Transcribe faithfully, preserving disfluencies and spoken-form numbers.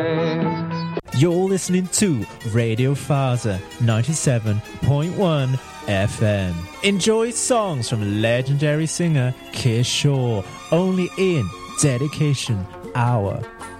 You're listening to Radio Faza ninety-seven point one F M. Enjoy songs from legendary singer Kishore only in Dedication Hour